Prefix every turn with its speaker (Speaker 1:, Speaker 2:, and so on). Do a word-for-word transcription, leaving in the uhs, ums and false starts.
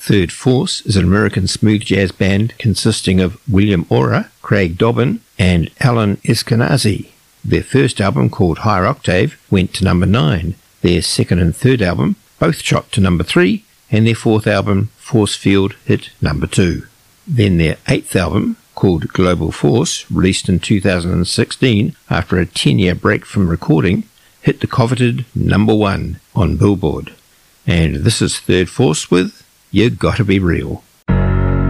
Speaker 1: Third Force is an American smooth jazz band consisting of William Ora, Craig Dobbin, and Alan Eskenazi. Their first album, called Higher Octave, went to number nine. Their second and third album both shot to number three, and their fourth album, Force Field, hit number two. Then their eighth album, called Global Force, released in two thousand sixteen after a ten-year break from recording, hit the coveted number one on Billboard. And this is Third Force with You Gotta Be Real.